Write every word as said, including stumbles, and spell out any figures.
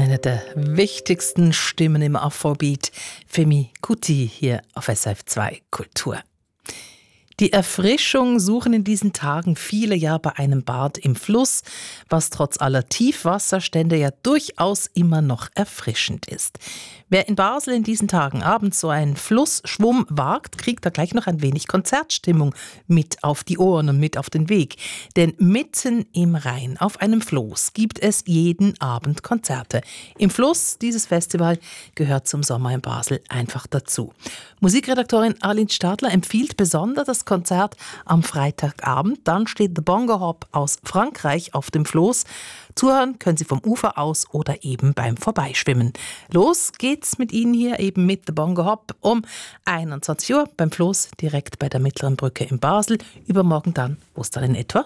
Eine der wichtigsten Stimmen im Afrobeat, Femi Kuti, hier auf S R F zwei Kultur. Die Erfrischung suchen in diesen Tagen viele ja bei einem Bad im Fluss, was trotz aller Tiefwasserstände ja durchaus immer noch erfrischend ist. Wer in Basel in diesen Tagen abends so einen Flussschwumm wagt, kriegt da gleich noch ein wenig Konzertstimmung mit auf die Ohren und mit auf den Weg. Denn mitten im Rhein auf einem Floß gibt es jeden Abend Konzerte. Im Fluss, dieses Festival, gehört zum Sommer in Basel einfach dazu. Musikredaktorin Arlene Stadler empfiehlt besonders das Konzert am Freitagabend. Dann steht The Bongo Hop aus Frankreich auf dem Floß. Zuhören können Sie vom Ufer aus oder eben beim Vorbeischwimmen. Los geht's mit Ihnen hier eben mit The Bongo Hop um einundzwanzig Uhr beim Floß direkt bei der Mittleren Brücke in Basel. Übermorgen dann, wo es dann in etwa